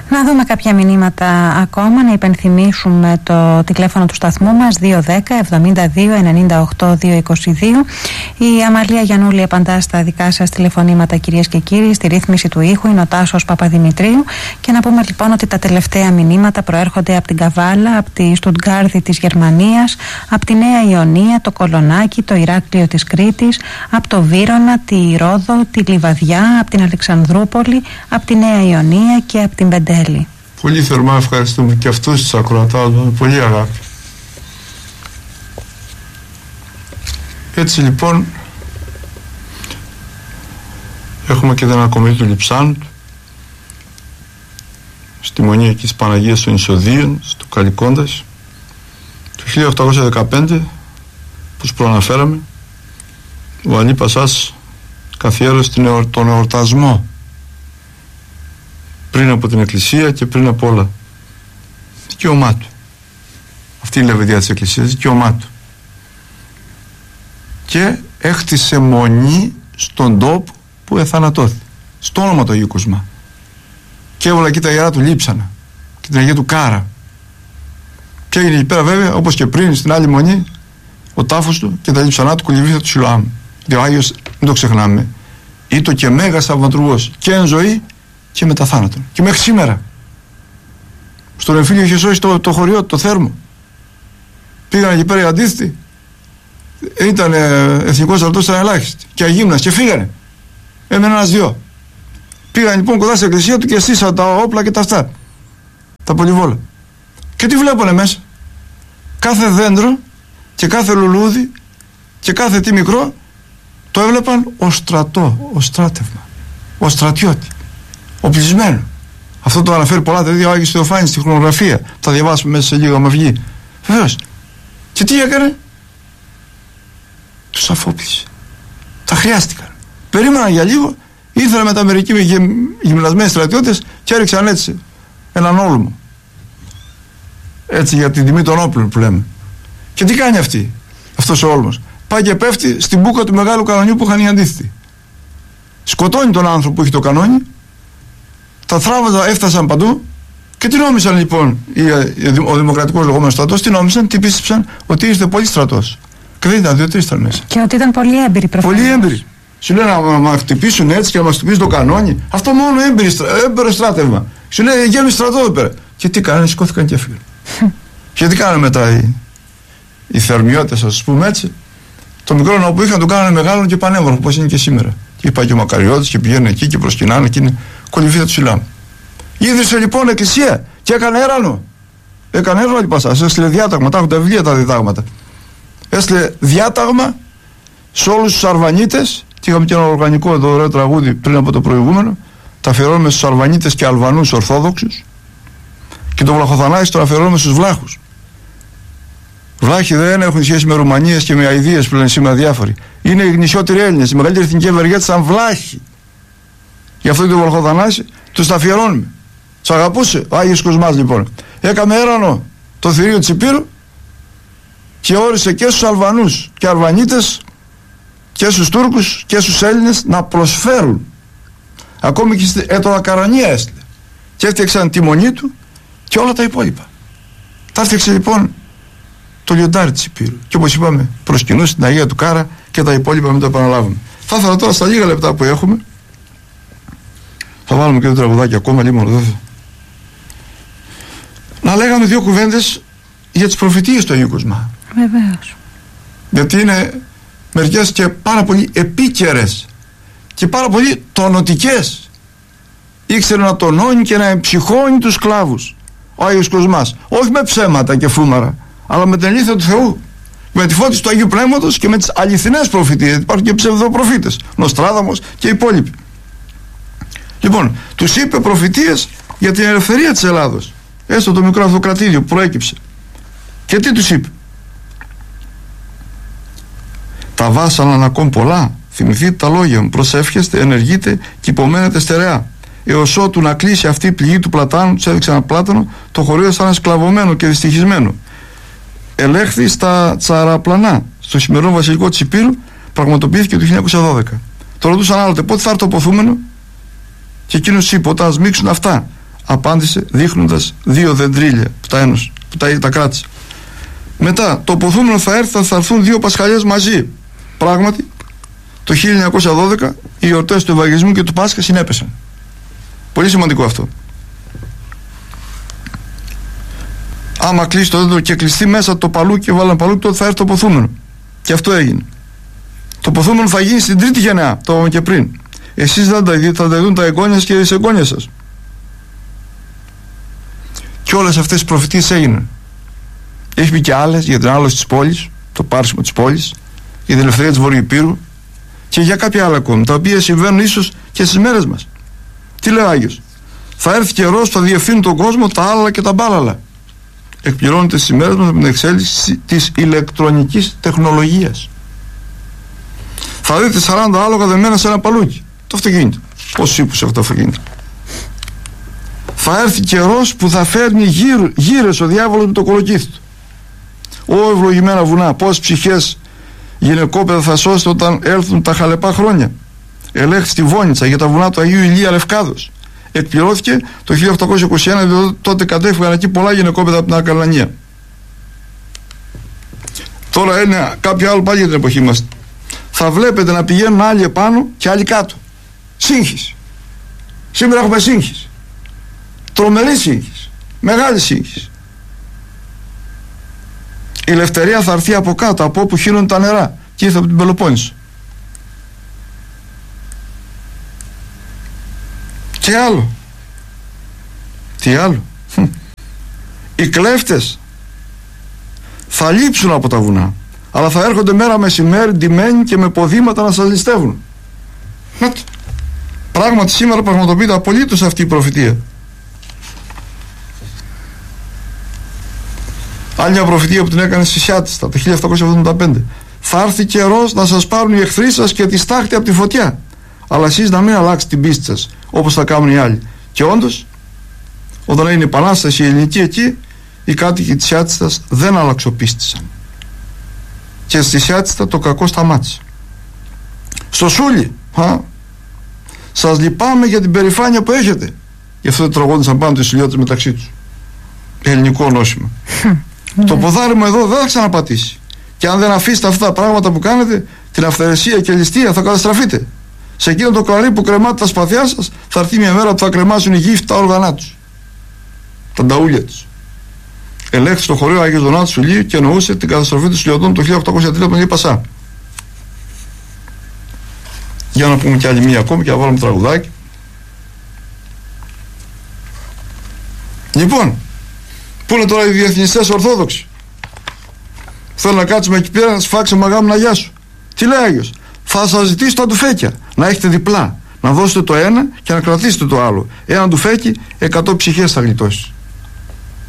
Να δούμε κάποια μηνύματα ακόμα, να υπενθυμίσουμε το τηλέφωνο του σταθμού μας 210-72-98-222. Η Αμαλία Γιαννούλη απαντά στα δικά σας τηλεφωνήματα, κυρίες και κύριοι. Στη ρύθμιση του ήχου είναι ο Τάσος Παπαδημητρίου. Και να πούμε λοιπόν ότι τα τελευταία μηνύματα προέρχονται από την Καβάλα, από τη Στουτγκάρδη της Γερμανίας, από τη Νέα Ιωνία, το Κολονάκι, το Ηράκλειο της Κρήτης, από το Βύρωνα, τη Ρόδο, τη Λιβαδιά, από την Αλεξανδρούπολη, από τη Νέα Ιωνία και από την Πεντέλη. Πολύ θερμά ευχαριστούμε και αυτούς τους ακροατάς με πολύ αγάπη. Έτσι λοιπόν έχουμε και την ανακομιδή του Λειψάνου στη Μονή εκεί της Παναγίας των Ισοδίων στο Καλικόντας του 1815, που προαναφέραμε. Ο Αλή Πασάς καθιέρωσε τον εορτασμό πριν από την Εκκλησία και πριν από όλα. Δικαίωμά του. Αυτή είναι η λεβεδιά της Εκκλησίας, δικαίωμά του. Και έχτισε μονή στον τόπο που εθανατώθη, στο όνομα του Αγίου Κοσμά. Και έβαλα εκεί τα ιερά του Λείψανα και την Αγία του Κάρα. Και έγινε εκεί πέρα βέβαια, όπως και πριν στην άλλη μονή, ο τάφος του και τα λείψανά του κολυβήθα του Σιλοάμ. Διότι ο Άγιος, μην το ξεχνάμε, ήτο και μέγας θαυματουργός και εν ζωή και μετά θάνατον. Και μέχρι σήμερα στον εμφύλιο είχε σώσει το χωριό, το Θέρμο. Πήγαν εκεί πέρα οι αντίθετοι. Ήταν εθνικός στρατός, ήταν ελάχιστοι και αγύμνας και φύγανε. Έμεναν ένας-δυο. Πήγαν λοιπόν κοντά στην εκκλησία του και στήσαν τα όπλα και τα αυτά, τα πολυβόλα. Και τι βλέπουνε μέσα? Κάθε δέντρο και κάθε λουλούδι και κάθε τι μικρό το έβλεπαν ως στρατό, ως στράτευμα, ως στρατιώτη, οπλισμένο. Αυτό το αναφέρει πολλά τέτοια ο Άγιος Θεοφάνης στη χρονογραφία. Θα διαβάσουμε μέσα σε λίγο άμα βγει. Βεβαίως. Και τι έκανε? Τους αφόπλησε. Τα χρειάστηκαν. Περίμεναν για λίγο, ήρθαν μετά μερικοί γυμνασμένοι στρατιώτες και έριξαν έτσι έναν όλμο. Έτσι για την τιμή των όπλων που λέμε. Και τι κάνει αυτός ο όλμος? Πάει και πέφτει στην μπούκα του μεγάλου κανονιού που είχαν οι αντίθετοι. Σκοτώνει τον άνθρωπο που έχει το κανόνι. Τα θράβαζα έφτασαν παντού. Και τι νόμισαν λοιπόν ο δημοκρατικός λεγόμενος στρατός? Τι νόμισαν? Τι πίστεψαν? Ότι ήρθε πολύ στρατός. Και δεν ήταν, 2-3 ήταν μέσα. Και ότι ήταν πολύ έμπειροι προφανώς. Πολύ έμπειροι. Σου λένε να μα χτυπήσουν έτσι και να μα χτυπήσουν το κανόνι. Αυτό μόνο έμπειρο στράτευμα. Σου λέει γέμισε στρατό εδώ πέρα. Και τι κάνανε? Σηκώθηκαν και έφυγαν. Και τι κάνανε μετά οι θερμιώτες, ας πούμε έτσι? Το μικρό ναό που είχαν τον κάνανε μεγάλο και πανέμορφο, όπως είναι και σήμερα. Και είπα και ο Μακαριώτης και πηγαίνουν εκεί και προσκυνάνε και είναι κολυβίδα του Ισλάμ. Ίδρυσε λοιπόν εκκλησία και έκανε έρανο. Έκανε έρανο Πασάς. Έστειλε διάταγμα. Τα έχουν τα βιβλία τα διδάγματα. Έστειλε διάταγμα σε όλους τους Αρβανίτες. Και είχαμε και ένα οργανικό εδώ ωραίο τραγούδι πριν από το προηγούμενο. Τα αφιερώνουμε στους Αρβανίτες και Αλβανούς Ορθόδοξους. Και το Βλαχοθανάσι το αφιερώνουμε στους Βλάχους. Βλάχοι δεν έχουν σχέση με Ρουμανίες και με Αηδίες που λένε σήμερα διάφοροι. Είναι οι γνησιότεροι Έλληνες. Η μεγαλύτερη εθνική ευεργέτηση ήταν Βλάχοι. Γι' αυτό και το Βλαχοθανάσι τους τα αφιερώνουμε. Τους αγαπούσε ο Άγιος Κοσμάς λοιπόν. Έκαμε έρανο το θηρίο της Υπήρου και όρισε και στους Αλβανούς και Αρβανίτες και στους Τούρκους και στους Έλληνες να προσφέρουν. Ακόμη και στην Ετωακαρανία έστειλε. Και έφτιαξαν τη μονή του και όλα τα υπόλοιπα. Τα έφτιαξε λοιπόν το λιοντάρι της Υπήρου. Και όπως είπαμε, προσκυνούσε την Αγία του Κάρα και τα υπόλοιπα μην το επαναλάβουμε. Θα ήθελα τώρα στα λίγα λεπτά που έχουμε, θα βάλουμε και το τραγουδάκι ακόμα λίγο εδώ, να λέγαμε δύο κουβέντες για τις προφητείες του Αγίου Κοσμά. Βεβαίως. Γιατί είναι μερικές και πάρα πολύ επίκαιρες και πάρα πολύ τονωτικές. Ήξερε να τονώνει και να εμψυχώνει τους σκλάβους ο Άγιος Κοσμάς, όχι με ψέματα και φούμαρα, αλλά με την αλήθεια του Θεού, με τη φώτιση του Αγίου Πνεύματος και με τις αληθινές προφητείες. Υπάρχουν και ψευδοπροφήτες, Νοστράδαμος και οι υπόλοιποι. Λοιπόν, τους είπε προφητείες για την ελευθερία της Ελλάδος, έστω το μικρό αυτοκρατήδιο που προέκυψε. Και τι τους είπε? Τα βάσαναν ακόμη πολλά. Θυμηθείτε τα λόγια μου. Προσεύχεστε, ενεργείτε και υπομένετε στερεά. Έως ότου να κλείσει αυτή η πληγή του Πλατάνου, τους έδειξε ένα πλάτανο, το χωρίο σαν σκλαβωμένο και δυστυχισμένο. Ελέγχθη στα Τσαραπλανά, στο σημερινό βασιλικό της Υπήρου, πραγματοποιήθηκε το 1912. Το ρωτούσαν άλλοτε πότε θα έρθει το ποθούμενο, και εκείνος είπε: όταν σμίξουν αυτά, απάντησε δείχνοντας 2 δεντρίλια που τα ένωσε, που τα κράτησε. Μετά, το ποθούμενο θα έρθει, θα έρθουν 2 Πασχαλιές μαζί. Πράγματι, το 1912 οι εορτές του Ευαγγελισμού και του Πάσχα συνέπεσαν. Πολύ σημαντικό αυτό. Άμα κλείσει το δέντρο και κλειστεί μέσα το παλούκι και βάλαν παλούκι, τότε θα έρθει το ποθούμενο. Και αυτό έγινε. Το ποθούμενο θα γίνει στην 3η γενεά, το είπαμε και πριν. Εσείς θα τα δουν τα εγγόνια και οι εγγόνια σας. Και όλες αυτές οι προφητείες έγιναν. Έχει πει και άλλες για την άλωση της πόλης, το πάρσιμο της πόλης, για την ελευθερία της Βορειοϊπήρου και για κάποια άλλα ακόμη, τα οποία συμβαίνουν ίσως και στις μέρες μας. Τι λέει ο Άγιος? Θα έρθει καιρός που θα διευθύνουν τον κόσμο τα άλλα και τα μπάλαλα. Εκπληρώνεται στις ημέρες μας με την εξέλιξη της ηλεκτρονικής τεχνολογίας. Θα δείτε 40 άλογα δεμένα σε ένα παλούκι. Το αυτοκίνητο. Πώς ύπουσε αυτό το αυτοκίνητο? Θα έρθει καιρός που θα φέρνει γύρες ο διάβολος με το κολοκύθι του. Ω ευλογημένα βουνά, πόσες ψυχές γυναικόπαιδα θα σώσετε όταν έλθουν τα χαλεπά χρόνια. Ελέγχθη στη Βόνιτσα για τα βουνά του Αγίου Ηλία Λευκάδος. Εκπληρώθηκε το 1821, διότι τότε κατέφυγαν εκεί πολλά γυναικόπαιδα από την Ακαλανία. Τώρα είναι κάποιο άλλο πάλι για την εποχή μας. Θα βλέπετε να πηγαίνουν άλλοι επάνω και άλλοι κάτω. Σύγχυση. Σήμερα έχουμε σύγχυση. Τρομερή σύγχυση. Μεγάλη σύγχυση. Η ελευθερία θα έρθει από κάτω, από όπου χύνουν τα νερά, και ήρθε από την Πελοπόννησο. Τι άλλο? Τι άλλο? Οι κλέφτες θα λείψουν από τα βουνά, αλλά θα έρχονται μέρα μεσημέρι ντυμένοι και με ποδήματα να σας ληστεύουν. Πράγματι σήμερα πραγματοποιείται απολύτως αυτή η προφητεία. Άλλη μια προφητεία που την έκανε στη Σιάτιστα το 1775. Θα έρθει καιρός να σας πάρουν οι εχθροί σας και τη στάχτη από τη φωτιά, αλλά εσείς να μην αλλάξετε την πίστη σας όπως θα κάνουν οι άλλοι. Και όντως, όταν έγινε η Επανάσταση η ελληνική εκεί, οι κάτοικοι της Σιάτιστας δεν αλλαξοπίστησαν. Και στη Σιάτιστα το κακό σταμάτησε. Στο Σούλι, σας λυπάμαι για την περηφάνεια που έχετε. Γι' αυτό δεν τραγώδησαν πάνω τους ηλιώτες μεταξύ τους. Ελληνικό νόσημα. Το ποδάρι μου εδώ δεν θα ξαναπατήσει. Και αν δεν αφήσετε αυτά τα πράγματα που κάνετε, την αυθαιρεσία και ληστεία, θα καταστραφείτε. Σε εκείνο το κλαρί που κρεμάτε τα σπαθιά σας, θα έρθει μια μέρα που θα κρεμάσουν οι γύφτοι τα όργανά τους, τα νταούλια τους. Ελέγχθη στο χωρίο Άγιος Δονάτης Σουλίου και εννοούσε την καταστροφή των Σουλιωτών το 1803 από τον Πασά. Για να πούμε κι άλλη μία ακόμη και να βάλουμε τραγουδάκι. Λοιπόν, πού είναι τώρα οι διεθνιστές Ορθόδοξοι? Θέλω να κάτσουμε εκεί πέρα να σφάξουμε αγάμου να γεια σου. Τι λέει Άγιος? Θα σας ζητήσω τα τουφέκια να έχετε διπλά, να δώσετε το ένα και να κρατήσετε το άλλο. Ένα τουφέκι 100 ψυχές θα γλιτώσει.